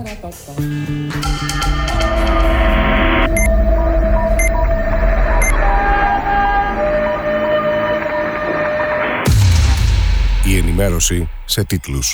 Η ενημέρωση σε τίτλους.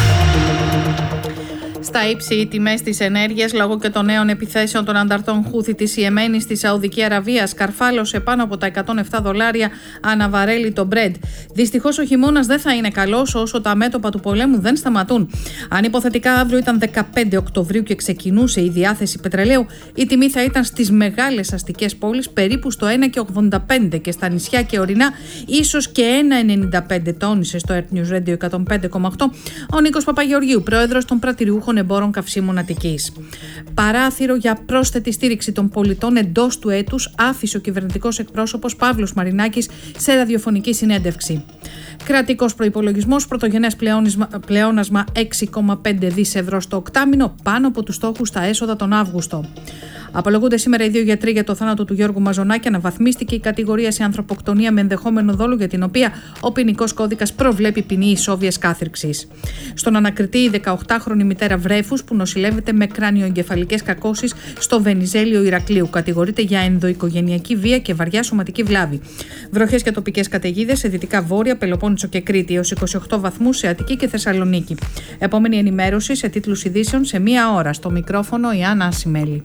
Στα ύψη οι τιμές της ενέργειας λόγω και των νέων επιθέσεων των ανταρτών Χούθη της Ιεμένης στη Σαουδική Αραβία σκαρφάλωσε πάνω από τα $107 ανά βαρέλι το Brent. Δυστυχώς ο χειμώνας δεν θα είναι καλός όσο τα μέτωπα του πολέμου δεν σταματούν. Αν υποθετικά αύριο ήταν 15 Οκτωβρίου και ξεκινούσε η διάθεση πετρελαίου, η τιμή θα ήταν στις μεγάλες αστικές πόλεις περίπου στο 1,85 και στα νησιά και ορεινά ίσως και 1,95, τόνισε στο Earth News Radio 105,8 ο Νίκος Παπαγεωργίου, πρόεδρος των πρατηριούχων εμπόρων καυσίμων Αττικής. Παράθυρο για πρόσθετη στήριξη των πολιτών εντός του έτους άφησε ο κυβερνητικός εκπρόσωπος Παύλος Μαρινάκης σε ραδιοφωνική συνέντευξη. Κρατικός προϋπολογισμός, πρωτογενές πλεόνασμα 6,5 δις ευρώ στο οκτάμηνο, πάνω από τους στόχους στα έσοδα τον Αύγουστο. Απολογούνται σήμερα οι 2 γιατροί για το θάνατο του Γιώργου Μαζονάκη. Αναβαθμίστηκε η κατηγορία σε ανθρωποκτονία με ενδεχόμενο δόλο, για την οποία ο ποινικός κώδικας προβλέπει ποινή ισόβιας κάθυρξης. Στον ανακριτή, η 18χρονη μητέρα βρέφους που νοσηλεύεται με κράνιο-εγκεφαλικές κακώσεις στο Βενιζέλιο Ηρακλείου. Κατηγορείται για ενδοοικογενειακή βία και βαριά σωματική βλάβη. Βροχές και τοπικές καταιγίδες σε δυτικά Βόρεια, Πελοπόννησο και Κρήτη, έως 28 βαθμούς σε Αττική και Θεσσαλονίκη. Επόμενη ενημέρωση σε τίτλους ειδήσεων σε 1 ώρα. Στο μικρόφωνο η Άννα Ασημέλη.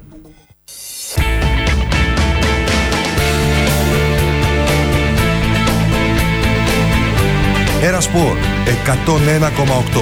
Ερασπορ 101,8.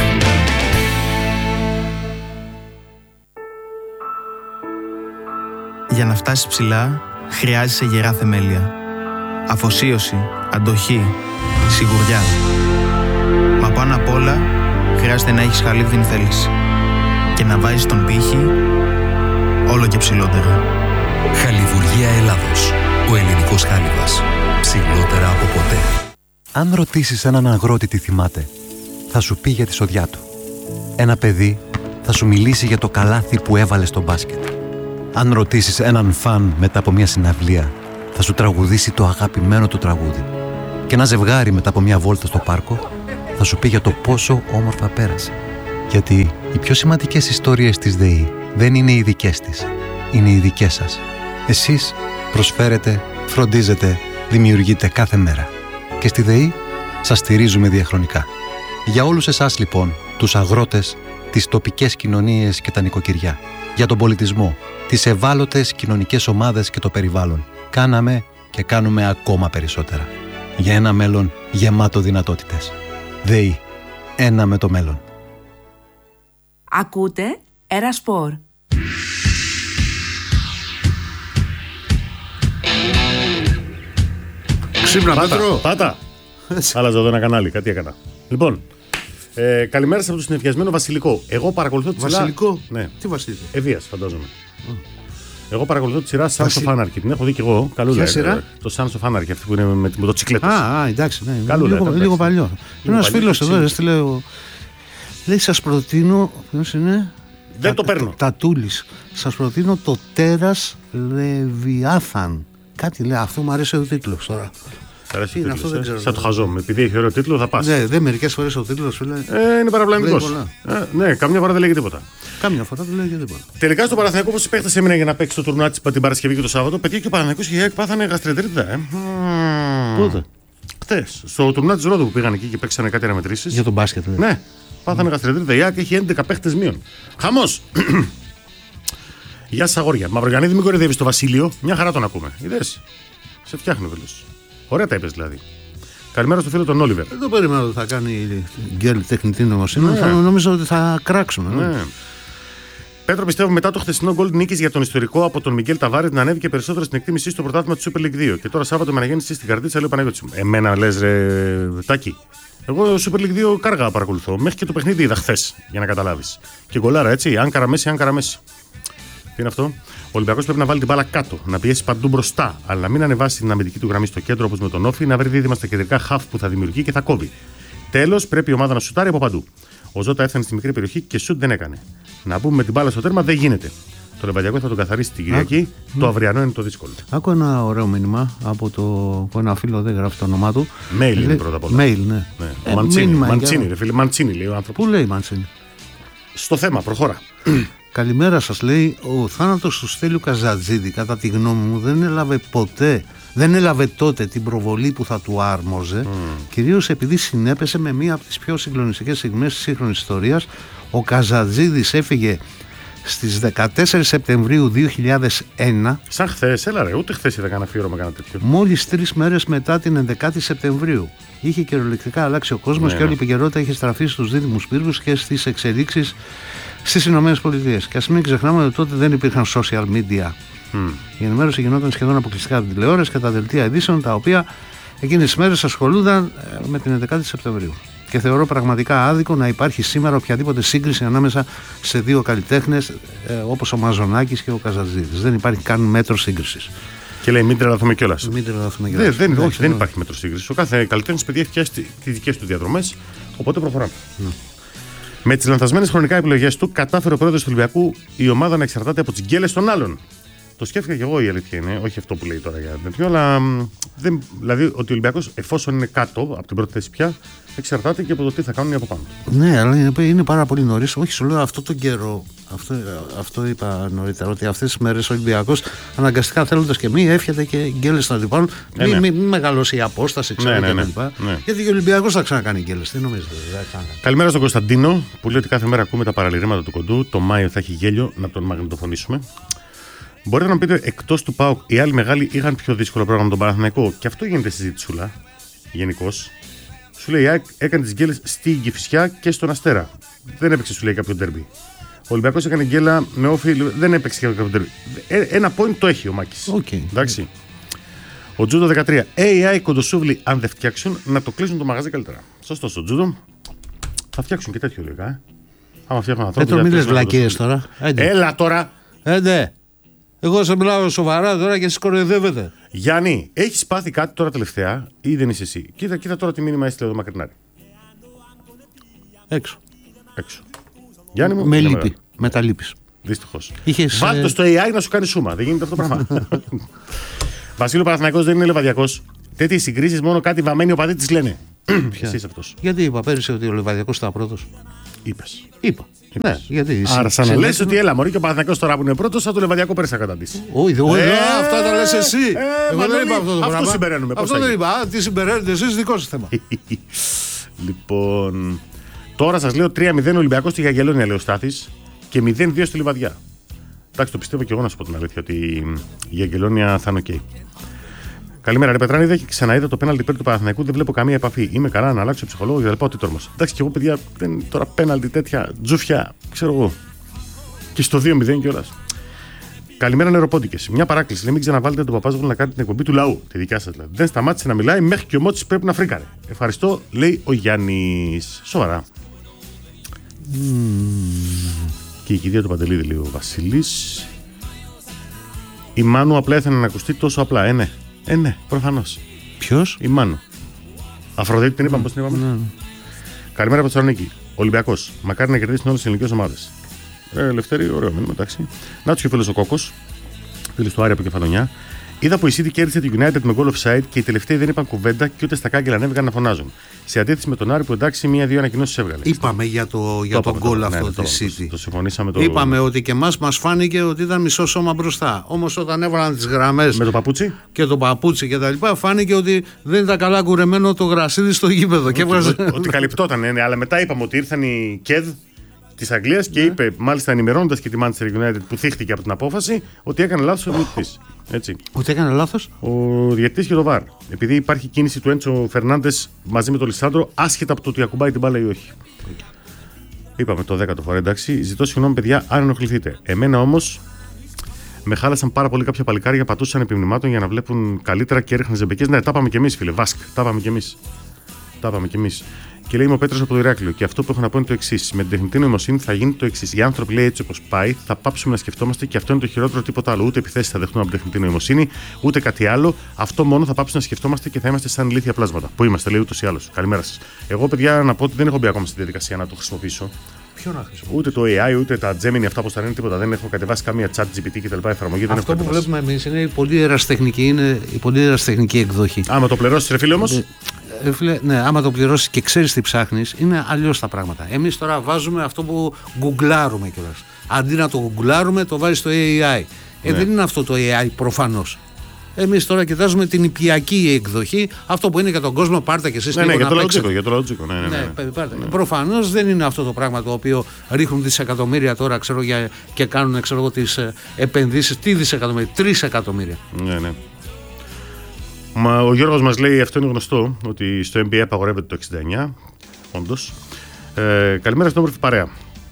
Για να φτάσεις ψηλά, χρειάζεσαι γερά θεμέλια. Αφοσίωση, αντοχή, σιγουριά. Μα πάνω απ' όλα, χρειάζεται να έχεις χαλίβδινη θέληση. Και να βάζεις τον πύχη όλο και ψηλότερα. Χαλιβουργία Ελλάδος. Ο ελληνικός χάλιβας. Ψηλότερα από ποτέ. Αν ρωτήσεις έναν αγρότη τι θυμάται, θα σου πει για τη σοδιά του. Ένα παιδί θα σου μιλήσει για το καλάθι που έβαλε στο μπάσκετ. Αν ρωτήσεις έναν φαν μετά από μια συναυλία, θα σου τραγουδήσει το αγαπημένο του τραγούδι. Και ένα ζευγάρι μετά από μια βόλτα στο πάρκο θα σου πει για το πόσο όμορφα πέρασε. Γιατί οι πιο σημαντικές ιστορίες της ΔΕΗ δεν είναι οι δικές της, είναι οι δικές σας. Εσείς προσφέρετε, φροντίζετε, δημιουργείτε κάθε μέρα. Και στη ΔΕΗ σας στηρίζουμε διαχρονικά. Για όλους εσάς λοιπόν, τους αγρότες, τις τοπικές κοινωνίες και τα νοικοκυριά, για τον πολιτισμό, τις ευάλωτες κοινωνικές ομάδες και το περιβάλλον, κάναμε και κάνουμε ακόμα περισσότερα. Για ένα μέλλον γεμάτο δυνατότητες. ΔΕΗ. Ένα με το μέλλον. Ακούτε Ερασπορ. Ξύπνα, Πέτρο. Πάτα. Άλλαζα εδώ ένα κανάλι, κάτι έκανα. Λοιπόν, καλημέρα από το συνεφιασμένο Βασιλικό. Εγώ παρακολουθώ τη σειρά. Βασιλικό. Ναι. Τι Βασίλειο? Ευβίας, φαντάζομαι. Εγώ παρακολουθώ τη σειρά Sons of Anarchy. Την έχω δει κι εγώ. Καλούλα. Σειρά? Το Sons of Anarchy, αυτή που είναι με τη μοτοτσικλέτα. Α, εντάξει, ναι. Καλούλα, Λίγο παλιό. Ένα φίλο εδώ έστειλε. Λέει, σας προτείνω. Ποιος είναι? Δεν το παίρνω. Τατούλης. Σας προτείνω το Τέρας Λεβιάθαν. Κάτι λέει, αυτό μου αρέσει ο τίτλος τώρα. Είναι αυτό, δεν ξέρω. Σαν το χαζό μου. Επειδή έχει ωραίο τίτλο, θα πας. Ναι, δεν μερικές φορές ο τίτλος σου λέει. Είναι παραπλανητικός. Ναι, καμιά φορά δεν λέγει τίποτα. Κάμια φορά δεν λέγει τίποτα. Τελικά στο Παναθηναϊκό, όπως οι παίχτες έμειναν για να παίξει το τουρνουά την Παρασκευή και το Σάββατο, παιδιά και ο Παναθηναϊκός και η ΑΕΚ πάθανε γαστρεντερίτιδα. Πότε? Χτες. Στο τουρνουά της Ρόδου που πήγαν εκεί και παίξανε κάτι αναμετρήσεις. Για τον μπάσκετ. Ναι, πάθανε γαστρεντερίτιδα. Η ΑΕΚ έχει 11 παίχτες μείον. Χαμός! Γεια σας αγόρια. Μαυρογιαννίδη, μην κορυδεύεις το Βασίλειο. Μια χαρά τον ακούμε. Είδες. Σε φτιάχνει ο φίλος. Ωραία τα είπες δηλαδή. Καλημέρα στο φίλο τον Όλιβερ. Δεν το περίμενα ότι θα κάνει η γκέλ τεχνητή νοημοσύνη. Ναι. Νομίζω ότι θα κράξουμε. Ναι. Πέτρο, πιστεύω μετά το χθεσινό γκολ νίκης για τον ιστορικό από τον Μιγγέλ Ταβάρετ να ανέβηκε περισσότερο στην εκτίμησή στο πρωτάθλημα του Super League 2. Και τώρα Σάββατο με αναγέννηση στην Καρδίτσα, λέει ο Παναγιώτης. Εμένα λες ρε Τάκη. Εγώ Super League 2 κάργα παρακολουθώ. Μέχρι και το παιχνίδι είδα χθες για να καταλάβεις. Και γκολάρα έτσι. Άνκαρα Μέση. Τι είναι αυτό? Ο Ολυμπιακός πρέπει να βάλει την μπάλα κάτω, να πιέσει παντού μπροστά, αλλά να μην ανεβάσει την αμυντική του γραμμή στο κέντρο όπως με τον Όφη, να βρει δίδυμα στα κεντρικά χαφ που θα δημιουργεί και θα κόβει. Τέλος, πρέπει η ομάδα να σουτάρει από παντού. Ο Ζώτα έφτανε στη μικρή περιοχή και σουτ δεν έκανε. Να μπούμε με την μπάλα στο τέρμα δεν γίνεται. Το Λεβαδιακό θα τον καθαρίσει την Κυριακή. Το αυριανό είναι το δύσκολο. Άκου ένα ωραίο μήνυμα από ένα φίλο, δεν γράφει το όνομά του. Mail είναι πρώτα απ' όλα. Mail, ναι. Μαντσίνη, ρε φίλε, Μαντσίνη λέει ο άνθρωπος. Πού λέει Μαντσίνη? Στο θέμα, προχώρα. Καλημέρα σας, λέει. Ο θάνατος του Στέλιου Καζατζίδη, κατά τη γνώμη μου, δεν έλαβε τότε την προβολή που θα του άρμοζε, κυρίως επειδή συνέπεσε με μία από τις πιο συγκλονιστικές στιγμές της σύγχρονης ιστορίας. Ο Καζατζίδης έφυγε στις 14 Σεπτεμβρίου 2001. Σαν χθες, έλα ρε, ούτε χθες είδα κανένα αφιέρωμα κανένα τέτοιο. Μόλις 3 μέρες μετά την 11η Σεπτεμβρίου. Είχε κυριολεκτικά αλλάξει ο κόσμος και όλη η επικαιρότητα είχε στραφεί στους δίδυμους πύργους και στις εξελίξεις στις Ηνωμένες Πολιτείες. Και ας μην ξεχνάμε ότι τότε δεν υπήρχαν social media. Η ενημέρωση γινόταν σχεδόν αποκλειστικά από την τηλεόραση και τα δελτία ειδήσεων, τα οποία εκείνες τις μέρες ασχολούνταν με την 11η Σεπτεμβρίου. Και θεωρώ πραγματικά άδικο να υπάρχει σήμερα οποιαδήποτε σύγκριση ανάμεσα σε δύο καλλιτέχνες όπως ο Μαζονάκης και ο Καζατζίδης. Δεν υπάρχει καν μέτρο σύγκρισης. Και λέει μην τρελαθούμε κιόλας. Δεν υπάρχει μέτρο σύγκρισης. Ο κάθε καλλιτέχνης, παιδιά, έχει πιάσει τις δικές του διαδρομές, οπότε προχωράμε. Με τις λανθασμένες χρονικά επιλογές του, κατάφερε ο πρόεδρος του Ολυμπιακού η ομάδα να εξαρτάται από τις γκέλες των άλλων. Το σκέφτηκα και εγώ, η αλήθεια είναι, όχι αυτό που λέει τώρα για τέτοιο, αλλά δηλαδή ότι ο Ολυμπιακός, εφόσον είναι κάτω από την πρώτη θέση πια, εξαρτάται και από το τι θα κάνουν οι από πάνω. Ναι, αλλά είναι πάρα πολύ νωρίς. Όχι, σου λέω αυτό τον καιρό. Αυτό είπα νωρίτερα, ότι αυτές τις μέρες ο Ολυμπιακός αναγκαστικά θέλοντας και μη έφτιαται και γκέλες των αντιπάλων. Μην μεγαλώσει η απόσταση, ξέρω κλπ. Γιατί ο Ολυμπιακός θα ξανακάνει γκέλες. Τι νομίζετε, Καλημέρα στον Κωνσταντίνο που λέει ότι κάθε μέρα ακούμε τα παραλυρήματα του κοντού. Το Μάιο θα έχει γέλιο, να τον μαγνητοφωνήσουμε. Μπορείτε να μου πείτε, εκτός του ΠΑΟΚ, οι άλλοι μεγάλοι είχαν πιο δύσκολο πρόγραμμα τον Παναθηναϊκό? Και αυτό γίνεται συζήτησούλα γενικώς. Σου λέει, έκανε τις γκέλες στη Κηφισιά και στον Αστέρα. Δεν έπαιξε, σου λέει, κάποιο ντέρμπι. Ο Ολυμπιακός έκανε γκέλα με όφη, δεν έπαιξε κάποιο ντέρμπι. Ένα point το έχει ο Μάκης. Εντάξει. Ο Τζούντο 13. AI κοντοσούβλοι, αν δεν φτιάξουν, να το κλείσουν το μαγαζί καλύτερα. Σωστός ο Τζούντο. Θα φτιάξουν και τέτοιο λίγα. Άμα φτιάχνουν ανθρώπους. Δεν το μιλες βλακίες τώρα. Έλα τώρα. Εγώ σε μιλάω σοβαρά τώρα και εσείς κοροϊδεύετε. Γιάννη, έχεις πάθει κάτι τώρα τελευταία ή δεν είσαι εσύ? Κοίτα τώρα τι μήνυμα έστειλε εδώ μακρινάρι. Έξω. Γιάννη μου. Με λύπη. Με τα λύπης. Δυστυχώς. Βάλτε το στο AI να σου κάνει σούμα. Δεν γίνεται αυτό το πράγμα. Βασίλειο, Παναθηναϊκός δεν είναι λεβαδιακός. Τέτοιες συγκρίσεις μόνο κάτι βαμμένοι οπαδοί τις λένε. Εσύ είσαι αυτός. Γιατί είπα πέρυσι ότι ο Λεβαδιακός ήταν πρώτος? Είπα. Ναι, γιατί. Άρα, σαν να λες ότι έλα, μωρή, και ο Παναθηναϊκός τώρα που είναι πρώτος, θα το Λεβαδιακό πέρυσι να καταντήσει. Όχι, αυτά τα λες εσύ. Εγώ δεν είπα αυτό το πράγμα. Αυτό συμπεραίνουμε. Αυτό δεν είπα. Τι συμπεραίνετε εσείς, δικό σας θέμα. Λοιπόν. Τώρα σας λέω 3-0 Ολυμπιακός στη Γιαγγελόνια, λέει ο Στάθης, και 0-2 στη Λιβαδιά. Εντάξει, το πιστεύω και εγώ να σου πω την αλήθεια ότι η Γιαγγελόνια θα είναι οκ. Καλημέρα, ρε Πετράνη. Δεν έχει ξαναείδα το πέναλτι υπέρ του Παναθηναϊκού. Δεν βλέπω καμία επαφή. Είμαι καλά να αλλάξω ψυχολόγο και τι τόρμος. Εντάξει, και εγώ, παιδιά, τώρα πέναλτι τέτοια τζούφια, ξέρω εγώ. Και στο 2-0 κιόλας. Καλημέρα, νεροπόντικες. Μια παράκληση. Λέει, μην ξαναβάλετε τον Παπάζογλου να κάνει την εκπομπή του λαού. Τη δικιά σας δηλαδή. Δεν σταμάτησε να μιλάει μέχρι και ο Μότσης πρέπει να φρίκαρε. Ευχαριστώ, λέει ο Γιάννης. Σοβαρά. Και η κηδεία του Παντελίδη, λέει ο Βασίλης. Η Μάνου απλά έθελε να ακουστεί τόσο απλά. Ναι, προφανώς. Ποιος? Η Μάνου. Αφροδίτη την είπαμε, πώς την είπαμε. Καλημέρα από Θεσσαλονίκη. Ολυμπιακός. Μακάρι να κερδίσουν όλες τις ελληνικές ομάδες. Ελευθερή, ωραίο μήνυμα, εντάξει. Να του και φίλος ο Κόκκος. Φίλος του Άρη από Κεφαλονιά. Είδα που η City κέρδισε την United με goal offside και οι τελευταίοι δεν είπαν κουβέντα και ούτε στα κάγκελα ανέβηκαν να φωνάζουν. Σε αντίθεση με τον Άρη που εντάξει, μία-δύο ανακοινώσεις έβγαλε. Είπαμε για το γκολ αυτό τη City. Το συμφωνήσαμε. Είπαμε ότι και εμάς μας φάνηκε ότι ήταν μισό σώμα μπροστά. Όμως όταν έβαλαν τις γραμμές. Με το παπούτσι. Και το παπούτσι και τα λοιπά, φάνηκε ότι δεν ήταν καλά κουρεμένο το γρασίδι στο γήπεδο. Ότι καλυπτόταν, ναι, αλλά μετά είπαμε ότι ήρθαν οι ΚΕΔ της Αγγλίας και είπε, μάλιστα ενημερώνοντας και τη Manchester United που θύχτηκε από την απόφαση, ότι έκανε λάθος ο διαιτητής. Έτσι. Ότι έκανε λάθος ο διαιτητής και το VAR. Επειδή υπάρχει κίνηση του Έντσο Φερνάντες μαζί με τον Λισάντρο, άσχετα από το ότι ακουμπάει την μπάλα ή όχι. Είπαμε το 10ο φορά, εντάξει. Ζητώ συγγνώμη, παιδιά, αν ενοχληθείτε. Εμένα όμως με χάλασαν πάρα πολύ κάποια παλικάρια, πατούσαν επιμνημάτων για να βλέπουν καλύτερα και έριχναν ζεμπεκές. Ναι, τα είπαμε κι εμείς, φίλε. Βάσκ, τα είπαμε κι εμείς. Και λέει, είμαι ο Πέτρος από το Ηράκλειο. Και αυτό που έχω να πω είναι το εξής. Με την τεχνητή νοημοσύνη θα γίνει το εξής. Οι άνθρωποι, λέει, έτσι όπως πάει, θα πάψουμε να σκεφτόμαστε και αυτό είναι το χειρότερο, τίποτα άλλο. Ούτε επιθέσεις θα δεχτούμε από την τεχνητή νοημοσύνη, ούτε κάτι άλλο. Αυτό μόνο θα πάψουμε να σκεφτόμαστε και θα είμαστε σαν ηλίθια πλάσματα. Που είμαστε, λέει, ούτως ή άλλως. Καλημέρα σας. Εγώ, παιδιά, να πω ότι δεν έχω μπει ακόμα στη διαδικασία να το χρησιμοποιήσω. Ποιο να χρησιμοποιήσω? Ούτε το AI, ούτε τα Gemini, αυτά που θα είναι τίποτα. Δεν έχω κατεβάσει καμία chat GPT κτλ. Εφαρμογή. Αυτό που βλέπουμε εμείς είναι η πολύ ερασιτεχνική εκδοχή. Άμα το πληρώσεις, ρε φίλε όμως. Ναι, άμα το πληρώσεις και ξέρεις τι ψάχνεις, είναι αλλιώς τα πράγματα. Εμείς τώρα βάζουμε αυτό που γκουγκλάρουμε κιόλας. Αντί να το γκουγκλάρουμε, το βάζει στο AI. Δεν είναι αυτό το AI προφανώς. Εμείς τώρα κοιτάζουμε την υπηακή εκδοχή, αυτό που είναι για τον κόσμο, πάρτε και εσείς λίγο για να παίξετε. Για το λογικό. Προφανώς δεν είναι αυτό το πράγμα το οποίο ρίχνουν δισεκατομμύρια τώρα, και κάνουν τις επενδύσεις. Τι δισεκατομμύρια, 3 εκατομμύρια. Ναι. Μα ο Γιώργος μας λέει, αυτό είναι γνωστό, ότι στο NBA απαγορεύεται το 69. Όντως. Καλημέρα στην όμορφη παρέα.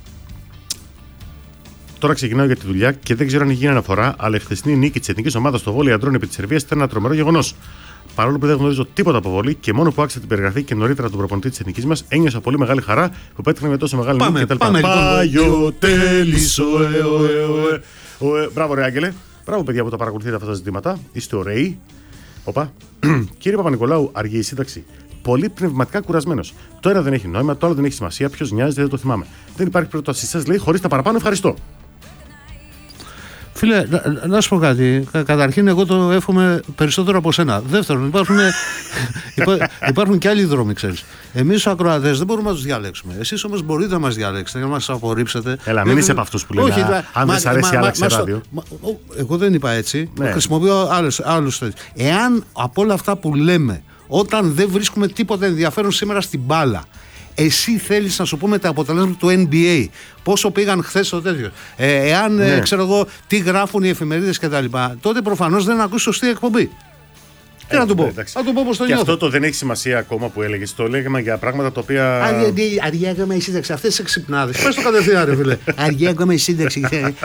Τώρα ξεκινάω για τη δουλειά και δεν ξέρω αν έχει γίνει αναφορά, αλλά η χθεσινή νίκη της εθνικής ομάδας στο βόλεϊ αντρών επί της Σερβίας ήταν ένα τρομερό γεγονός. Παρόλο που δεν γνωρίζω τίποτα από βόλεϊ και μόνο που άξιζε την περιγραφή και νωρίτερα τον προπονητή της εθνικής μας, ένιωσα πολύ μεγάλη χαρά που πέτυχαμε με τόσο μεγάλη νίκη κτλ. Μπράβο, ρε Άγγελε. Μπράβο, παιδιά που τα παρακολουθείτε αυτά τα ζητήματα. Είστε ωραίοι. Οπα. Κύριε Παπα-Νικολάου, αργή η σύνταξη. Πολύ πνευματικά κουρασμένος. Το ένα δεν έχει νόημα, το άλλο δεν έχει σημασία. Ποιος νοιάζεται, δεν το θυμάμαι. Δεν υπάρχει πρόταση σας, λέει, χωρίς τα παραπάνω. Ευχαριστώ. Φίλε, να σου πω κάτι. Καταρχήν, εγώ το εύχομαι περισσότερο από σένα. Δεύτερον, υπάρχουν και άλλοι δρόμοι, ξέρεις. Εμείς τους ακροατές δεν μπορούμε να τους διαλέξουμε. Εσείς όμως μπορείτε να μας διαλέξετε, να μας απορρίψετε. Έλα, μην είσαι από αυτούς που λένε. Αν δεν σ' αρέσει, άλλαξε ράδιο. Εγώ δεν είπα έτσι. Χρησιμοποιώ άλλους. Εάν από όλα αυτά που λέμε, όταν δεν βρίσκουμε τίποτα ενδιαφέρον σήμερα στην μπάλα, εσύ θέλεις να σου πούμε τα αποτελέσματα του NBA, πόσο πήγαν χθες στο τέτοιο, ξέρω εγώ τι γράφουν οι εφημερίδες κτλ., τότε προφανώς δεν ακούσει σωστή εκπομπή. Τι να του πω. Θα του πω πώς το νιώθω. Και αυτό το δεν έχει σημασία ακόμα που έλεγες. Το λέγαμε για πράγματα τα οποία. Αργία ακόμα η σύνταξη. Αυτές τις εξυπνάδες. Πες το κατευθείαν, ρε φίλε. Αργία ακόμα η σύνταξη.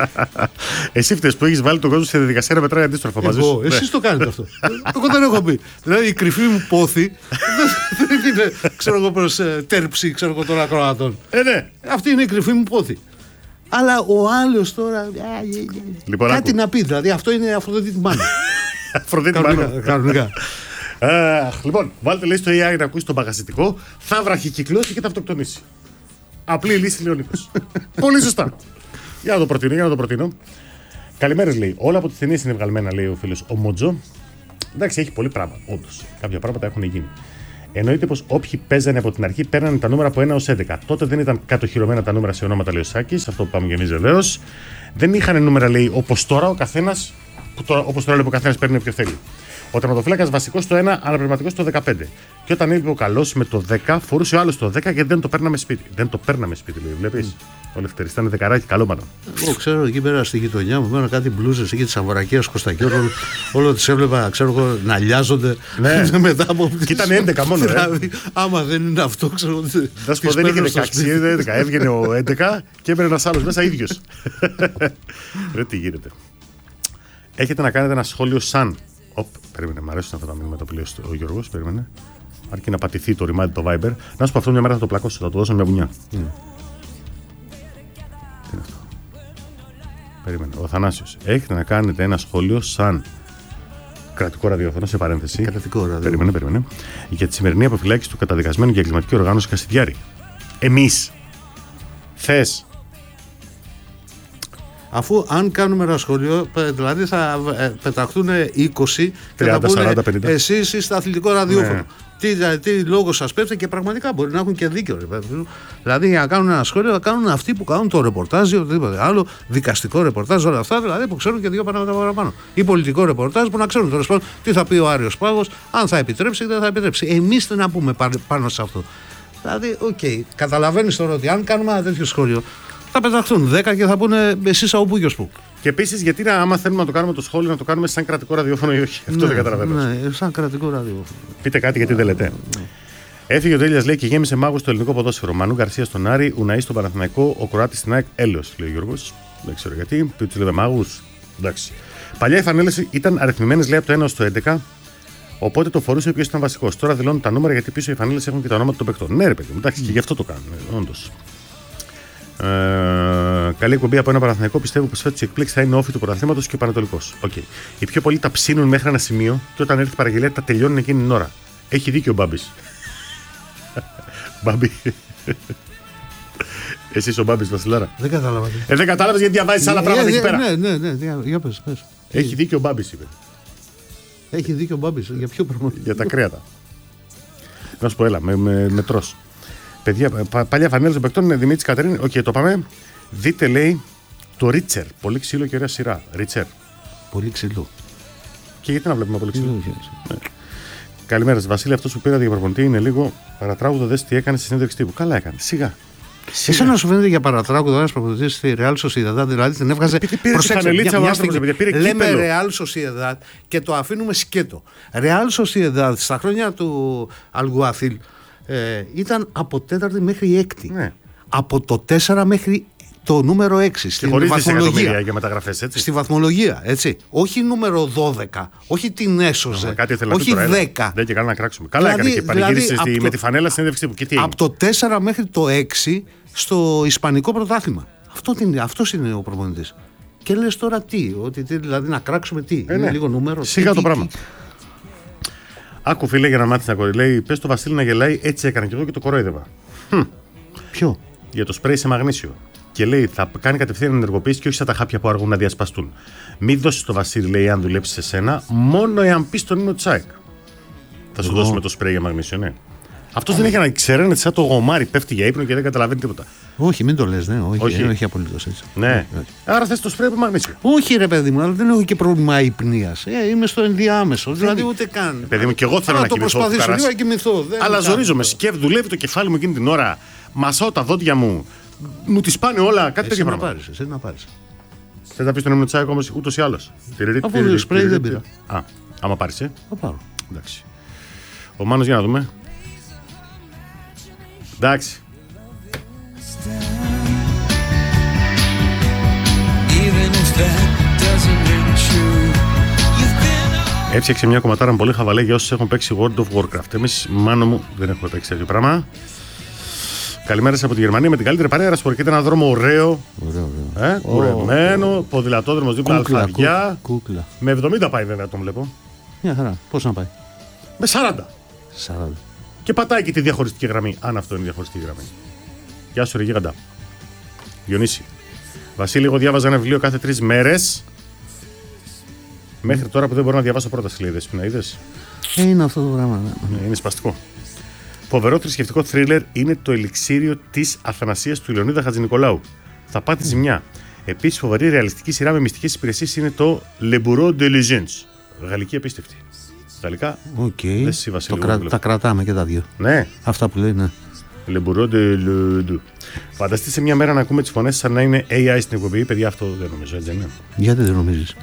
Εσύ φταίς που έχεις βάλει τον κόσμο σε διαδικασία να μετράει αντίστροφα μαζί σου. Εσείς το κάνετε αυτό. Εγώ δεν έχω πει. Δηλαδή η κρυφή μου πόθη δεν είναι, ξέρω εγώ, προς τέρψη των ακροατών. Ναι. Αυτή είναι η κρυφή μου πόθη. Αλλά ο άλλος τώρα. Κάτι να πει. Δηλαδή αυτό είναι Αφροδίτη Μάνα. Κανονικά. Λοιπόν, βάλτε, λέει, στο AI να ακούσει τον παγασιτικό, θα βραχικυκλώσει και θα αυτοκτονήσει. Απλή λύση, λέει ο Νίκος. Πολύ σωστά. Για να το προτείνω. Καλημέρες, λέει. Όλα από τις ταινίες είναι βγαλμένα, λέει ο φίλος ο Μότζο. Εντάξει, έχει πολύ πράγμα. Όντως. Κάποια πράγματα έχουν γίνει. Εννοείται πως όποιοι παίζανε από την αρχή παίρνανε τα νούμερα από 1 ως 11. Τότε δεν ήταν κατοχυρωμένα τα νούμερα σε ονόματα, λέει ο Σάκης. Αυτό που πάμε και εμείς βεβαίως. Δεν είχαν νούμερα, λέει, όπως τώρα ο καθένας. Όπως τώρα λέει, ο καθένας παίρνει όποιο θέλει. Ο τερματοφύλακας βασικός στο 1, αλλά πνευματικός στο 15. Και όταν έλειπε ο καλός με το 10, φορούσε ο άλλος το 10 και δεν το παίρναμε σπίτι. Δεν το παίρναμε σπίτι, λέει. Βλέπεις. Ο Λευτερής ήταν δεκαράκι, καλό μάλλον. Εγώ ξέρω εκεί πέρα στη γειτονιά μου, μένω κάτι μπλούζες εκεί της Αβορακίας Κωστακιού. Όλο τις έβλεπα, ξέρω εγώ, να λιάζονται. Μετά από. Και ήταν 11 μόνο. Δηλαδή, άμα δεν είναι αυτό, ξέρω. Θα σου πω, δεν είχε 16, 11. Έβγαινε ο 11 και έμπαινε ένας άλλος μέσα ίδιος. Ρε, τι γίνεται. Έχετε να κάνετε ένα σχόλιο σαν. Περίμενε, μου αρέσουν αυτά τα μηνύματα που λέει ο Γιώργος. Περίμενε. Αρκεί να πατηθεί το remind το Viber. Να σου πω, αυτό μια μέρα θα το πλακώσω, θα το δώσω μια βουνιά. Τι είναι αυτό. Περίμενε. Ο Θανάσιος. Έχετε να κάνετε ένα σχόλιο σαν κρατικό ραδιόφωνο, σε παρένθεση. Κρατικό ραδιόφωνο. Περίμενε. Για τη σημερινή αποφυλάκηση του καταδικασμένου για εγκληματική οργάνωση Κασιδιάρη. Εμείς. Θες. Αφού αν κάνουμε ένα σχολείο, δηλαδή θα πεταχτούν 20 και 30, θα πούνε 40, 50. Εσείς είστε αθλητικό ραδιόφωνο. Ναι. Τι λόγο σας πέφτει και πραγματικά μπορεί να έχουν και δίκιο. Δηλαδή για να κάνουν ένα σχόλιο θα κάνουν αυτοί που κάνουν το ρεπορτάζ ή οτιδήποτε άλλο, δικαστικό ρεπορτάζ, όλα αυτά δηλαδή που ξέρουν και δύο πράγματα παραπάνω. Ή πολιτικό ρεπορτάζ που να ξέρουν τέλος πάντων τι θα πει ο Άριος Πάγος, αν θα επιτρέψει ή δεν θα επιτρέψει. Εμείς τι να πούμε πάνω σε αυτό. Δηλαδή, καταλαβαίνεις τώρα ότι αν κάνουμε ένα τέτοιο σχόλιο. Θα πεταχτούν 10 και θα πούνε εσείς από πού και ως πού. Και επίσης, γιατί άμα θέλουμε να το κάνουμε το σχόλιο, να το κάνουμε σαν κρατικό ραδιόφωνο ή όχι. Αυτό δεν καταλαβαίνω. Ναι, σαν κρατικό ραδιόφωνο. Πείτε κάτι, γιατί δεν λέτε. Έφυγε ο Τέλειας, λέει, και γέμισε μάγο στο ελληνικό ποδόσφαιρο. Μανού Γκαρσία στον Άρη, Ουναή στον Παναθηναϊκό, ο Κροάτης στην ΑΕΚ, Έλεος, λέει ο Γιώργος. Δεν ξέρω γιατί. Του λέμε μάγους. Εντάξει. Παλιά οι φανέλες ήταν αριθμημένες, λέει, από το 1 ως το 11. Οπότε το φορούσε όποιος ήταν βασικός. Τώρα δηλώνουν τα νούμερα γιατί πίσω οι φανέλες έχουν και τα ονόματα των παικτών. Ναι, ρε παιδί, εντάξει, και γι' αυτό το κάνουν. Όντως. Καλή εκπομπή από ένα Παναθηναϊκό. Πιστεύω πως φέτος η εκπλήξη θα είναι όφη του πρωταθλήματος και ο Πανατολικός. Οι πιο πολλοί τα ψήνουν μέχρι ένα σημείο και όταν έρθει η παραγγελία τα τελειώνουν εκείνη την ώρα. Έχει δίκιο ο Μπάμπης. Μπάμπη. Εσύ ο Μπάμπης, Βασιλάρα. Δεν κατάλαβα. Δεν κατάλαβες γιατί διαβάζεις άλλα πράγματα εκεί πέρα. Ναι, για πες. Έχει δίκιο ο Μπάμπης, είπε. Έχει δίκιο ο Μπάμπης. Για ποιο πράγμα? Για τα κρέατα. Να σου πω, έλα, με τρως. Παιδιά, παλιά φανέλα των παικτών είναι Δημήτρης Κατερίνη. Το πάμε. Δείτε, λέει, Το Ρίτσερ. Πολύ ξύλο και ωραία σειρά. Ρίτσερ. Πολύ ξύλο. Και γιατί να βλέπουμε πολύ ξύλο. Ναι. Καλημέρα σας, Βασίλη. Αυτό που πήρατε για προπονητή είναι λίγο παρατράγουδο. Δες τι έκανε στη συνέντευξη τύπου. Καλά έκανε. Σιγά. Εσύ να σου φαίνεται για παρατράγουδο ένα προπονητή στη Real Sociedad, δηλαδή την έβγαζε. Λέμε Real Sociedad και το αφήνουμε σκέτο. Real Sociedad στα χρόνια του Αλγουάθιλ ήταν από 4η μέχρι 6η. Ναι. Από το 4 μέχρι το νούμερο 6 στην βαθμολογία. Για μεταγραφές, έτσι. Στη βαθμολογία, έτσι. Όχι νούμερο 12, όχι την έσωζε. Όχι 10. Δεν και καλά να κράξουμε. Καλά έκανε και πανηγύρισε με τη φανέλα στην συνέντευξη που. Και τι από το 4 μέχρι το 6 στο Ισπανικό πρωτάθλημα. Αυτός είναι ο προπονητής. Και λες τώρα τι, δηλαδή να κράξουμε τι. Είναι λίγο νούμερο. Σιγά το πράγμα. Άκου φίλε για να μάθεις να κορει. Λέει, πες το Βασίλη να γελάει, έτσι έκανε και εγώ και το κορόιδευα. Ποιο? Για το σπρέι σε μαγνήσιο. Και λέει, θα κάνει κατευθείαν ενεργοποίηση και όχι σαν τα χάπια που αργούν να διασπαστούν. Μην δώσεις το Βασίλη, λέει, αν δουλέψει σε σένα, μόνο εάν πει τον ύμνο Τσάικ. Θα σου δώσουμε το σπρέι για μαγνήσιο, ναι. Αυτός δεν έχει να ξέρει, σαν το γομάρι, πέφτει για ύπνο και δεν καταλαβαίνει τίποτα. Όχι, μην το λες, ναι, όχι απολύτως έτσι. Ναι. Άρα θες το σπρέι για μαγνήσιο. Όχι, ρε παιδί μου, αλλά δεν έχω και πρόβλημα ύπνοιας. Είμαι στο ενδιάμεσο. Δηλαδή ούτε καν. Παιδί μου, και εγώ θέλω να κοιμηθώ. Θα προσπαθήσω λίγο να κοιμηθώ. Αλλά ζορίζομαι, δουλεύει το κεφάλι μου εκείνη την ώρα, μασάω τα δόντια μου. Μου τις πάνε όλα, κάτι τέτοιο πράγμα. Εσύ να πάρεις. Θες να πεις τον ύμνο Τσάικ όμως ούτως ή άλλως. Από το σπρέι δεν πήρα. Άμα πάρεις, Θα πάρω. Εντάξει. Ο Μάνος για να δούμε. Εντάξει. Έφτιαξε μια κομματάρα με πολύ χαβαλέ για όσους έχουν παίξει World of Warcraft. Εμείς, Μάνο μου, δεν έχουμε παίξει τέτοιο πράγμα. Καλημέρα σας από τη Γερμανία με την καλύτερη παρέα. Ρασπορκείται ένα δρόμο ωραίο. Κουρεμένο. Ποδηλατόδρομος δίπλα Αλφαβιά. Με 70 πάει βέβαια, τον βλέπω. Μια χαρά. Πώς να πάει? Με 40. Και πατάει και τη διαχωριστική γραμμή. Αν αυτό είναι η διαχωριστική γραμμή. Γεια σου, ρε γίγαντα. Διονύση. Βασίλη, εγώ διάβαζα ένα βιβλίο κάθε 3 μέρες. Μέχρι τώρα που δεν μπορώ να διαβάσω πρώτα σελίδες. Πιναίδες. Είναι αυτό το πράγμα. Είναι σπαστικό. Φοβερό θρησκευτικό θρίλερ είναι το ελιξίριο της Αθανασίας του Λεωνίδα Χατζηνικολάου. Θα πάθει ζημιά. Επίσης, φοβερή ρεαλιστική σειρά με μυστικές υπηρεσίες είναι το Le Bureau de Legends. Γαλλική απίστευτη. Γαλλικά. Τα κρατάμε και τα δύο. Ναι. Αυτά που λέει, ναι. Le Bureau de Legends. Φανταστείτε σε μια μέρα να ακούμε τις φωνές σαν να είναι AI στην εκπομπή. Παιδιά, αυτό δεν νομίζω, έτσι δεν είναι? Γιατί δεν νομίζεις?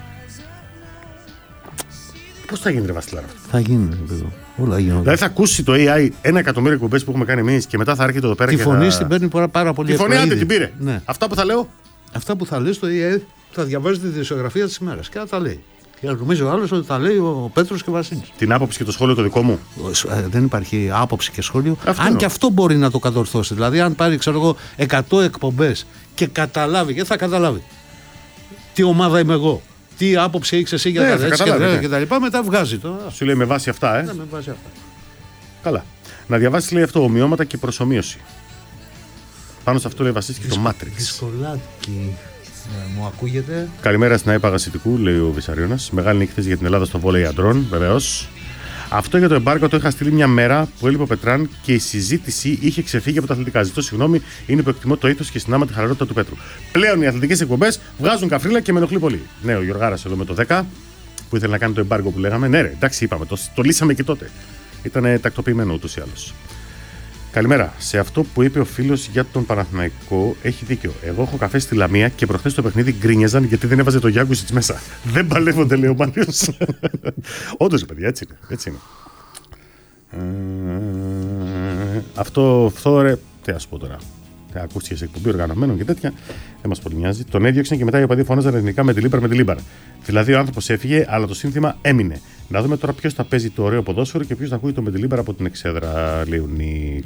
Πώς θα γίνει, ρε Βασιλάρα? Θα γίνει, παιδό. Όλα γίνονται. Δηλαδή θα ακούσει το AI 1 εκατομμύριο εκπομπές που έχουμε κάνει εμείς και μετά θα έρχεται εδώ πέρα. Τη φωνή την παίρνει πάρα πολύ. Τη φωνή άντε την πήρε. Ναι. Αυτά που θα λέω. Αυτά που θα λες το AI θα διαβάζει τη δισογραφία της ημέρας και θα τα λέει. Και νομίζω ο άλλος ότι τα λέει ο Πέτρος και ο Βασίλης. Την άποψη και το σχόλιο το δικό μου. Δεν υπάρχει άποψη και σχόλιο. Αν και αυτό μπορεί να το κατορθώσει. Δηλαδή, αν πάρει, ξέρω εγώ, 100 εκπομπές και καταλάβει, και θα καταλάβει τι ομάδα είμαι εγώ. Τι άποψη έχεις εσύ για τα τέτοια και τα λοιπά, μετά βγάζει το. Σου λέει με βάση αυτά, Ναι, με βάση αυτά. Καλά. Να διαβάσεις, λέει αυτό, ομοιώματα και προσομοίωση. Πάνω σε αυτό λέει βασίστηκε το Matrix. Δυσκολάκι. Μου ακούγεται. Καλημέρα στην ΑΕΠ Αγασιτικού, λέει ο Βυσαριώνας. Μεγάλη νίκη για την Ελλάδα στο βόλεϊ αντρών, βεβαίως. Αυτό για το εμπάργκο το είχα στείλει μια μέρα που έλειπε ο Πετράν και η συζήτηση είχε ξεφύγει από τα αθλητικά. Ζητώ συγγνώμη, είναι που εκτιμώ το ήθος και συνάμα τη χαλαρότητα του Πέτρου. Πλέον οι αθλητικές εκπομπές βγάζουν καφρίλα και με ενοχλεί πολύ. Ναι, ο Γιωργάρας εδώ με το 10 που ήθελε να κάνει το εμπάργκο που λέγαμε. Ναι, ρε, εντάξει, είπαμε, το λύσαμε και τότε. Ήταν τακτοποιημένο ούτως ή άλλως. Καλημέρα. Σε αυτό που είπε ο φίλος για τον Παναθηναϊκό έχει δίκιο. Εγώ έχω καφέ στη Λαμία και προχθές το παιχνίδι γκρίνιαζαν γιατί δεν έβαζε το Γιάνκουσιτς μέσα. Δεν παλεύονται, λέει ο Μάριος. Όντως, παιδιά, έτσι είναι. Αυτό ρε, τι ας πω τώρα. Ακούστηκε σε εκπομπή οργανωμένων και τέτοια. Δεν μας πολύ νοιάζει. Τον έδιωξαν και μετά οι οπαδοί φώναζαν εθνικά με τη Λίμπαρ. Δηλαδή ο άνθρωπος έφυγε, αλλά το σύνθημα έμεινε. Να δούμε τώρα ποιος θα παίζει το ωραίο ποδόσφαιρο και ποιος θα ακούει το με τη Λίμπαρ από την εξέδρα, λέει ο Νίκ.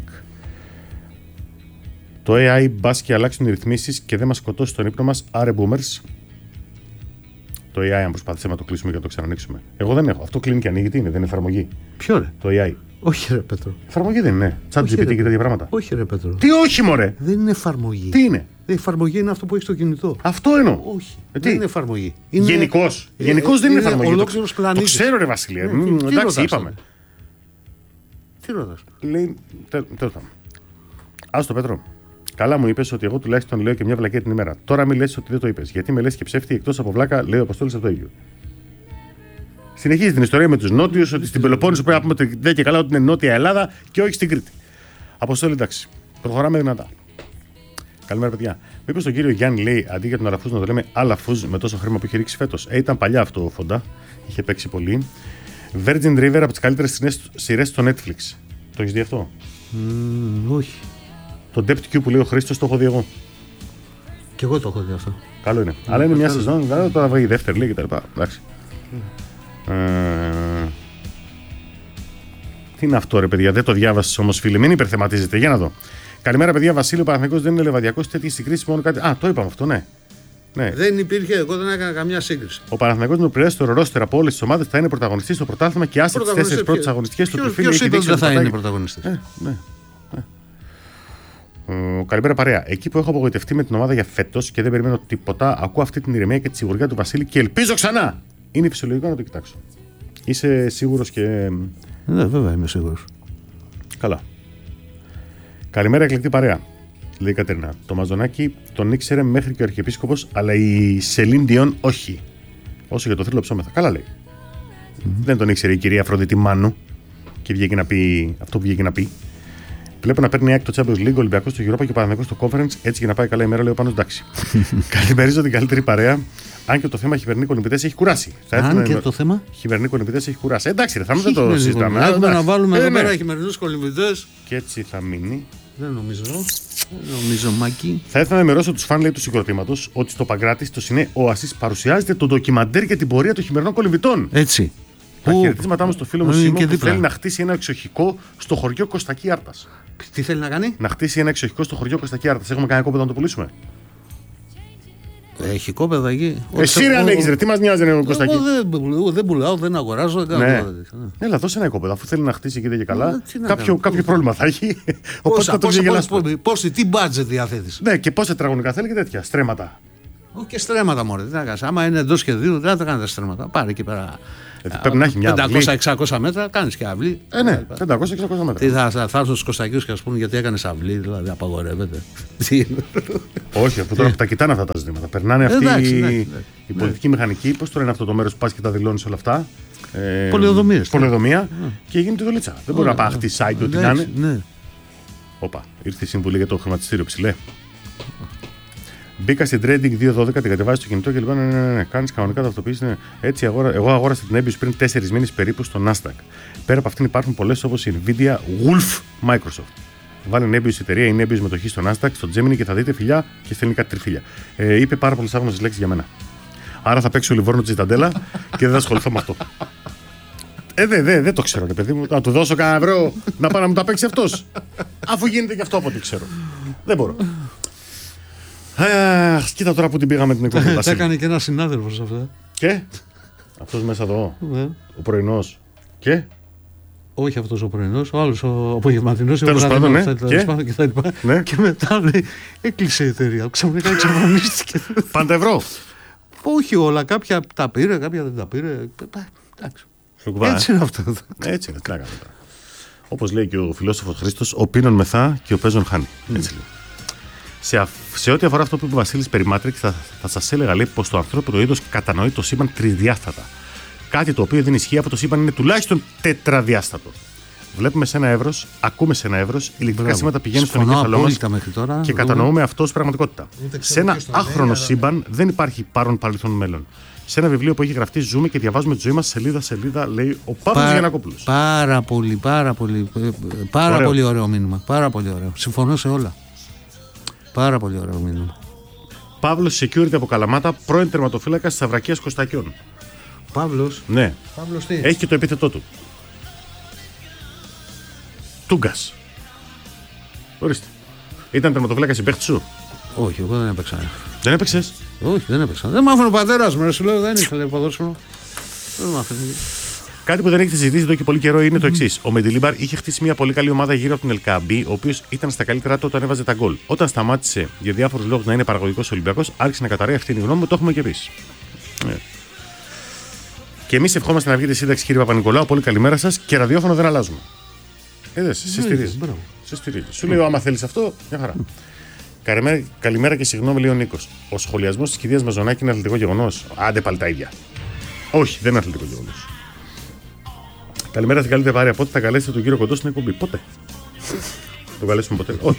Το AI μπας και αλλάξουν οι ρυθμίσεις και δεν μας σκοτώσει τον ύπνο μας. Άρε boomers. Το AI, αν προσπαθήσουμε να το κλείσουμε και να το ξανανοίξουμε. Εγώ δεν έχω. Αυτό κλείνει και ανοίγει. Τι είναι, δεν είναι εφαρμογή? Ποιο ρε? Το AI. Όχι ρε Πέτρο. Εφαρμογή δεν είναι? ChatGPT και τέτοια πράγματα. Όχι ρε Πέτρο. Τι όχι, μωρέ? Δεν είναι εφαρμογή. Τι είναι? Η εφαρμογή είναι αυτό που έχει στο κινητό. Αυτό εννοώ. Όχι. Δεν είναι εφαρμογή. Είναι... Γενικώς δεν είναι εφαρμογή. Ολόκληρος πλανήτης. Το ξέρω, ρε Βασιλεία. Εντάξει, είπαμε. Τι ρωτάς? Λέει. Τέλος πάντων. Άστο, Πέτρο. Καλά μου είπες ότι εγώ τουλάχιστον λέω και μια βλακία την ημέρα. Τώρα μην λες ότι δεν το είπες. Γιατί με λες και ψεύτη εκτός από βλάκα, λέει ο Αποστόλης από το ίδιο. Συνεχίζει την ιστορία με τους Νότιους, ότι στην Πελοπόννησο πρέπει να πούμε δεν και καλά ότι είναι Νότια Ελλάδα και όχι στην Κρήτη. Αποστόλη, εντάξει. Προχωράμε δυνατά. Καλημέρα, παιδιά. Μήπως τον κύριο Γιάννη λέει αντί για τον Αλαφούζ να το λέμε Αλαφούζ με τόσο χρήμα που είχε ρίξει φέτος. Ήταν παλιά αυτό φοντά. Είχε παίξει πολύ. Virgin River από τις καλύτερες σειρές στο Netflix. Το έχεις δει αυτό? Όχι. Το Depth Q που λέει ο Χρήστος το έχω δει εγώ. Και εγώ το έχω δει αυτό. Καλό είναι. Αλλά είναι μια σεζόν, τώρα βγει η δεύτερη λίγη κτλ. Εντάξει. Τι είναι αυτό, ρε παιδιά, δεν το διάβασες όμως, φίλε. Μην υπερθεματίζετε. Για να δω. Καλημέρα, παιδιά. Βασίλειο, ο Παναθηναϊκός δεν είναι λεβαδιακός. Τέτοιες συγκρίσεις μόνο κάτι. Α, το είπαμε αυτό, ναι. Ναι. Δεν υπήρχε, εγώ δεν έκανα καμιά σύγκριση. Ο Παναθηναϊκός με το πληρέστερο ρόστερ από όλες τις ομάδες θα είναι πρωταγωνιστής στο πρωτάθλημα και άσε τις 4 πρώτες αγωνιστικές του τριφύλι. Ποιος είπε ότι δεν θα είναι πρωταγωνιστής? Ναι. Καλημέρα, παρέα. Εκεί που έχω απογοητευτεί με την ομάδα για φέτος και δεν περιμένω τίποτα, ακούω αυτή την ηρεμία και τη σιγουριά του Βασίλη και ελπίζω ξανά. Είναι φυσιολογικό να το κοιτάξω. Είσαι σίγουρος και. Ναι, βέβαια είμαι σίγουρος. Καλά. Καλημέρα, εκλεκτή παρέα. Λέει η Κατερίνα. Το Μαζονάκι τον ήξερε μέχρι και ο Αρχιεπίσκοπος, αλλά η Σελίν Διόν όχι. Όσο για το θρύλο ψώμεθα. Καλά λέει. Δεν τον ήξερε η κυρία Αφροδίτη Μάνου και βγήκε να πει αυτό που βγήκε να πει. Βλέπω να παίρνει άκρη το Champions League, Ολυμπιακός στο Europa και ο Παναθηναϊκός στο Conference, έτσι για να πάει καλά η μέρα, λέει ο Πάνος, εντάξει. Καλημερίζω την καλύτερη παρέα. Αν και το θέμα χειμερνίκο-Ολυμπητές έχει κουράσει. Αν και το θέμα χειμερνίκο-Ολυμπητές έχει κουράσει. Εντάξει, ρε, θα μην το συζητάμε. Έχουμε να βάλουμε εδώ πέρα χειμερινούς-Ολυμπητές. Και έτσι θα μείνει. Δεν νομίζω, Μάκη. Θα ήθελα να ενημερώσω τους φαν, λέει, του συγκροτήματος ότι στο Παγκράτη, στο Σινέ Οασίς, παρουσιάζεται το ντοκιμαντέρ για την πορεία των χειμερινών κολυμβητών. Έτσι. Τα χαιρετίσματά μου στο φίλο μου Σίμω που θέλει να χτίσει ένα εξοχικό στο χωριό Κωστακή Άρτας. Τι θέλει να κάνει? Να χτίσει ένα εξοχικό στο χωριό Κωστακή Άρτας. Έχουμε κανένα κόπεδο να το πουλήσουμε? Έχει κόπεδα εκεί. Εσύ ρε αν έχεις ρε, τι μας νοιάζει ο Κωστακή? Εγώ δεν πουλάω, δεν αγοράζω. Έλα, δώσε ένα κόπεδο. Αφού θέλει να χτίσει εκεί και καλά, κάποιο πρόβλημα θα έχει. Πόση, τι budget διαθέτεις? Ναι, και πόσα τετραγωνικά θέλει και τέτοια στρέμματα. Όχι και στρέμματα, μωρέ. Τι να κάνεις? Άμα είναι εντός σχεδίου, δεν θα τα κάνετε στρέμματα. Πάρε εκεί πέρα. Πρέπει να έχει μια 500-600 μέτρα, κάνεις και αυλή. Ναι, 500-600 μέτρα. Τι θα έρθουν στους Κωστακίους και ας πούμε γιατί έκανες αυλή, δηλαδή απαγορεύεται. Όχι, αφού τώρα που τα κοιτάνε αυτά τα ζητήματα. Περνάνε αυτοί οι πολιτικοί μηχανικοί, πώς τώρα είναι αυτό το μέρος που πας και τα δηλώνεις όλα αυτά. Πολεοδομία και γίνεται η δουλίτσα. Δεν μπορεί να πάει αυτή site ό,τι να είναι. Όπα, ήρθε η συμβουλή για το χρηματιστήριο ψηλέ. Μπήκα στην Trading 2.12, την κατεβάζει στο κινητό και λοιπόν ναι, κάνεις κανονικά ταυτοποίηση. Ναι. Έτσι, εγώ αγόρασα την Nebius πριν 4 μήνες περίπου στο Nasdaq. Πέρα από αυτήν υπάρχουν πολλές όπως η Nvidia, Wolf, Microsoft. Βάλει Nebius εταιρεία ή Nebius μετοχή στο Nasdaq, στο Gemini και θα δείτε φιλιά και στέλνει κάτι τριφύλια. Είπε πάρα πολλές άγνωστες λέξεις για μένα. Άρα θα παίξει ο Λιβόρνο Τζιταντέλα και δεν θα ασχοληθώ με αυτό. Δεν το ξέρω, ρε παιδί μου. Να του δώσω κανένα ευρώ να πάει να μου τα παίξει αυτός. Αφού γίνεται και αυτό από ό,τι ξέρω. Δεν μπορώ. Κοίτα τώρα που την πήγαμε την εκπομπή. Τα έκανε και ένα συνάδελφος αυτό. Και? Αυτός μέσα εδώ. Ο πρωινός. Και? Όχι αυτός ο πρωινός, ο άλλος ο απογευματινός. Τέλος πάντων, ναι. Και μετά λέει, έκλεισε η εταιρεία. Ξαφνικά εξαφανίστηκε. Πάντα ευρώ. Όχι όλα. Κάποια τα πήρε, κάποια δεν τα πήρε. Εντάξει. Έτσι είναι αυτό. Έτσι είναι. Όπως λέει και ο φιλόσοφος Χρήστος, ο πίνων μεθά και ο παίζων χάνει. Έτσι λέει. Σε ό,τι αφορά αυτό που είπε ο Βασίλης περί Matrix, θα σας έλεγα, λέει, πως το ανθρώπινο είδος κατανοεί το σύμπαν τρισδιάστατα. Κάτι το οποίο δεν ισχύει, αυτό το σύμπαν είναι τουλάχιστον τετραδιάστατο. Βλέπουμε σε ένα εύρος, ακούμε σε ένα εύρος, ηλεκτρικά σήματα πηγαίνουν στον εγκέφαλό μας και κατανοούμε αυτό ως πραγματικότητα. Σε ένα άχρονο σύμπαν δεν υπάρχει παρόν, παρελθόν, μέλλον. Σε ένα βιβλίο που έχει γραφτεί, ζούμε και διαβάζουμε τη ζωή μας σελίδα-σελίδα, λέει ο Παύλος Γιαννακόπουλος. Πάρα πολύ ωραίο μήνυμα. Πάρα πολύ ωραίο. Συμφωνώ σε όλα. Πάρα πολύ ωραίο μήνυμα. Παύλος Security από Καλαμάτα, πρώην τερματοφύλακας της Αυρακίας Κωστακιών. Παύλος. Ναι. Παύλος τι? Έχει και το επίθετό του. Τούγκας. Ορίστε. Ήταν τερματοφύλακας συμπαίχτης σου? Όχι, εγώ δεν έπαιξα. Δεν έπαιξες? Όχι, δεν έπαιξα. Δεν μ' άφηνε ο πατέρας μου, σου λέω, δεν ήθελε ποδόσφαιρο. Δεν μ' άφηνε. Κάτι που δεν έχετε συζητήσει εδώ και πολύ καιρό είναι το εξής. Ο Μεντιλίμπαρ είχε χτίσει μια πολύ καλή ομάδα γύρω από τον Ελκαμπή, ο οποίος ήταν στα καλύτερά του όταν έβαζε τα γκολ. Όταν σταμάτησε για διάφορους λόγους να είναι παραγωγικός Ολυμπιακός, άρχισε να καταραίει. Αυτή είναι η γνώμη μου, το έχουμε και εμείς. Και εμείς ευχόμαστε να βγείτε σύνταξη, κύριε Παπα-Νικολάου. Πολύ καλημέρα σας και ραδιόφωνο δεν αλλάζουμε. Σε στηρίζει. Σου λέει, άμα θέλεις αυτό, μια χαρά. Καλημέρα και συγγνώμη, λέει ο Νίκος. Ο σχολιασμός της κυρίας Μαζονάκη είναι αθλητικό γεγονός. Άντε πάλι τα ίδια. Όχι, δεν είναι αθλητικό γεγονός. Καλημέρα στην καλύτερη παρέα. Πότε θα καλέσετε τον κύριο Κοντό στην εκπομπή? Πότε? Τον καλέσουμε ποτέ? Όχι.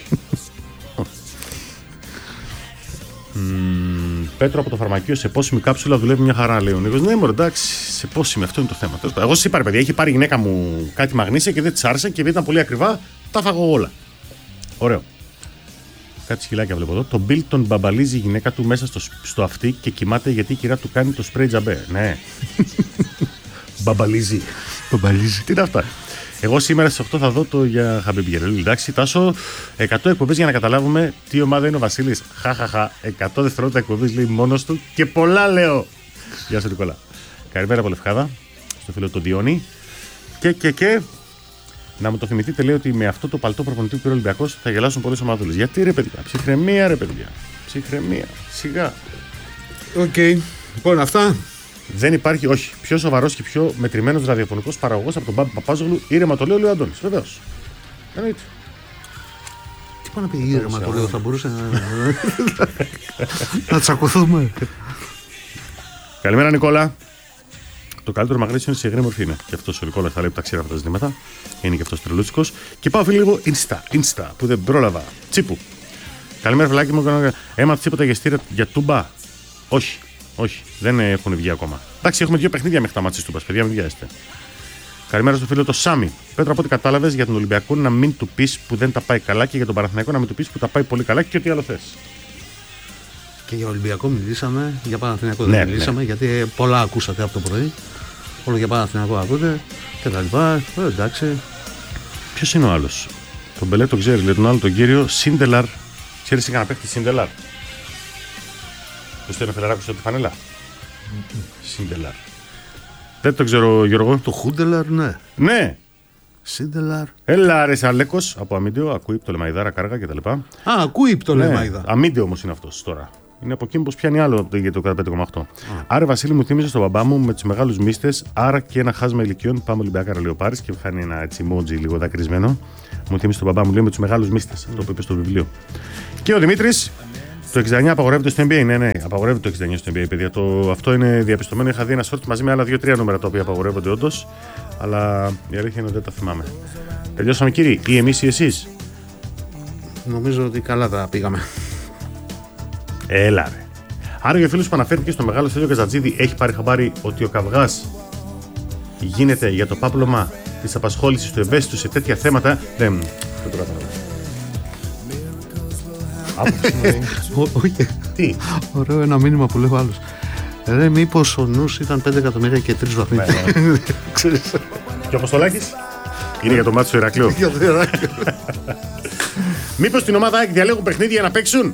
Πέτρο από το φαρμακείο, σε πόσιμη κάψουλα δουλεύει μια χαρά, λέει ο Νίκος. Ναι, μωρέ, εντάξει, σε πόσιμη, αυτό είναι το θέμα. Εγώ σας είπα, ρε παιδιά, έχει πάρει η γυναίκα μου κάτι μαγνήσια και δεν της άρεσε και δεν ήταν πολύ ακριβά. Τα φάγω όλα. Ωραίο. Κάτι σκυλάκια βλέπω εδώ. Το Bill τον μπαμπαλίζει η γυναίκα του μέσα στο αυτί και κοιμάται γιατί η κυρία του κάνει το σπρέι τζαμπέ. Ναι. Μπαμπαλίζει. Τι είναι αυτά? Εγώ σήμερα στις 8 θα δω το για Χαμπιμπιερέλ. Εντάξει, Τάσο, 100 εκπομπές για να καταλάβουμε τι ομάδα είναι ο Βασίλης. Χαχαχα. 100 δευτερόλεπτα εκπομπής λέει μόνος του και πολλά λέω. Γεια σου, Νικόλα. Καλημέρα από Λευκάδα, στο φίλο του Διόνι. Και. Να μου το θυμηθείτε, λέει ότι με αυτό το παλτό προπονητή που πήρε ο Ολυμπιακός θα γελάσουν πολλές ομάδες. Γιατί ρε παιδιά, ψυχραιμία ρε παιδιά. Ψυχραιμία, σιγά. Οκ. Λοιπόν, αυτά. Δεν υπάρχει, όχι, πιο σοβαρός και πιο μετρημένος ραδιοφωνικός παραγωγός από τον Μπάμπη Παπάζογλου. Ήρεμα το λέει ο Αντώνης, βεβαίως. Εννοείται. Τι πάει να πει ήρεμα το λέω, θα μπορούσε να τσακωθούμε. Καλημέρα, Νικόλα. Το καλύτερο μαγνήσιο είναι σε υγρή μορφή. Είναι. Και αυτός ο Νικόλας θα λέει τα ξύρα αυτά τα ζητήματα. Είναι και αυτός τρελούτσικος. Και πάω φίλοι λίγο Insta που δεν πρόλαβα. Τσίπου. Καλημέρα, φιλάκι μου. Έμαθα τίποτα για Τούμπα? Όχι, δεν έχουν βγει ακόμα. Εντάξει, έχουμε 2 παιχνίδια μέχρι τα μάτια της Τούμπας, παιδιά, μην βιάζετε. Καλημέρα στο φίλο το Σάμι. Πέτρο, από ό,τι κατάλαβες, για τον Ολυμπιακό να μην του πεις που δεν τα πάει καλά και για τον Παναθηναϊκό να μην του πεις που τα πάει πολύ καλά και ό,τι άλλο θες. Και για Ολυμπιακό μιλήσαμε, για Παναθηναϊκό δεν μιλήσαμε, γιατί πολλά ακούσατε από το πρωί. Όλο για Παναθηναϊκό ακούτε και τα λοιπά. Εντάξει. Ποιος είναι ο άλλος? Τον Μπελέ το ξέρει, λέει τον άλλο τον κύριο Σίντελαρ. Ξέρεις κανένα παίχτη Σίντελαρ? Ποιος το είναι Φελεράκος από τη φανέλα? Σίντελαρ. Δεν το ξέρω, Γιώργο. Το Χούντελαρ, ναι. Ναι. Σίντελαρ. Έλα ρε Αλέκος από Αμίντεο, ακούει Πτολεμαϊδάρα, Κάργα κτλ. Ακούει Πτολεμαϊδά. Αμίντεο όμως είναι αυτός τώρα. Είναι από εκείνο πως πιάνει άλλο για το 5,8. Άρα, Βασίλη, μου θύμιζε στον μπαμπά μου με τους μεγάλους μίστες, άρα και ένα χάσμα ηλικιών. Πάμε Ολυμπιακάρα, λέει ο Πάρης και κάνει ένα έτσι emoji λίγο δακρυσμένο. Μου θύμιζε τον μπαμπά μου, λέει, με τους μεγάλους μίστες, αυτό που είπε στο βιβλίο. Και ο Δημήτρης, το 69 απαγορεύεται στο NBA. Ναι, απαγορεύεται το 69 στο NBA, παιδιά. Αυτό είναι διαπιστωμένο. Είχα δει ένα short μαζί με άλλα 2-3 νούμερα τα οποία απαγορεύονται όντως. Αλλά η αλήθεια είναι ότι δεν τα θυμάμαι. Τελειώσαμε, κύριοι, ή εμείς ή εσείς? Νομίζω ότι καλά τα πήγαμε. Έλα ρε. Άρα για φίλους που αναφέρθηκε στο μεγάλο Στέλιο Καζατζίδη, έχει πάρει χαμπάρι ότι ο καυγάς γίνεται για το πάπλωμα της απασχόλησης του ευαίσθητου σε τέτοια θέματα? Δεν το κατάλαβα. Όχι. Τι? Ωραίο ένα μήνυμα που λέει ο άλλος. Ρε, μήπως ο νους ήταν 5 εκατομμύρια και 3 βαθμοί? Ξέρεις. Και ο Αποστολάκης είναι για το μάτι του Ηρακλείου. Για το Ηράκλειο. Μήπως την ομάδα ΑΕΚ διαλέγουν παιχνίδια για να παίξουν?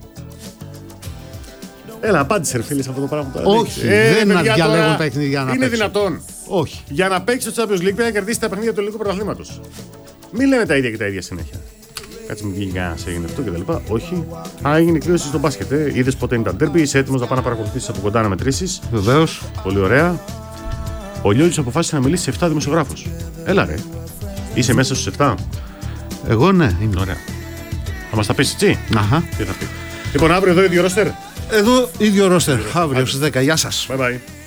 Έλα, απάντησε ρε φίλε σε αυτό το πράγμα. Όχι, δεν διαλέγουν παιχνίδια για να παίξουν. Είναι δυνατόν? Όχι. Για να παίξει το Champions League πρέπει να κερδίσει τα παιχνίδια του ελληνικού πρωταθλήματος. Μην λέμε τα ίδια και τα ίδια συνέχεια. Κάτσε με βγήκε κανένα, έγινε αυτό και τα λοιπά. Όχι. Έγινε κλήρωση στο μπάσκετ. Είδες πότε είναι τα ντέρμπι, είσαι έτοιμος να πάει να παρακολουθήσεις από κοντά να μετρήσεις? Βεβαίως. Πολύ ωραία. Ο Λιώδης αποφάσισε να μιλήσει σε 7 δημοσιογράφους. Έλα ρε. Είσαι μέσα στους 7? Εγώ ναι. Είμαι. Ωραία. Θα μας τα πεις έτσι? Αχα. Τι θα πει? Λοιπόν, αύριο εδώ ίδιο ρόστερ. Εδώ ίδιο ρόστερ. Αύριο στις 10. Γεια σας. Bye bye.